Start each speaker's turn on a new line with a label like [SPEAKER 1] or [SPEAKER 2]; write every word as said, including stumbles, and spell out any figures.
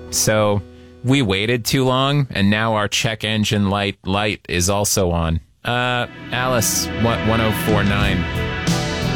[SPEAKER 1] So we waited too long, and now our check engine light light is also on. Uh, Alice, what, ten forty-nine.